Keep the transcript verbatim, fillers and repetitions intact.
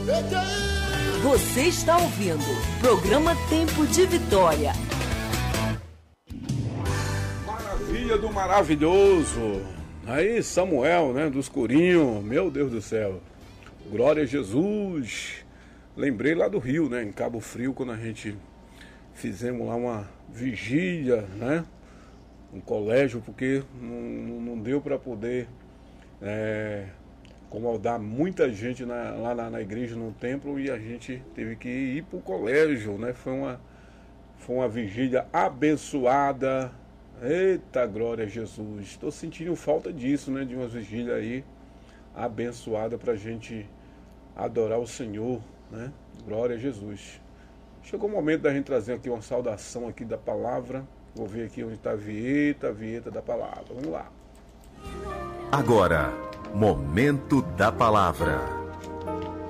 Você está ouvindo programa Tempo de Vitória. Maravilha do maravilhoso. Aí Samuel, né, do escurinho, meu Deus do céu. Glória a Jesus. Lembrei lá do Rio, né, em Cabo Frio, quando a gente fizemos lá uma vigília, né, um colégio, porque não, não deu para poder é, acomodar muita gente na, lá na, na igreja, no templo, e a gente teve que ir para o colégio, né? Foi uma, foi uma vigília abençoada. Eita, glória a Jesus. Estou sentindo falta disso, né? De uma vigília aí abençoada para a gente adorar o Senhor, né? Glória a Jesus. Chegou o momento da gente trazer aqui uma saudação aqui da palavra. Vou ver aqui onde está a vinheta, a vinheta da palavra. Vamos lá. Agora, Momento da Palavra.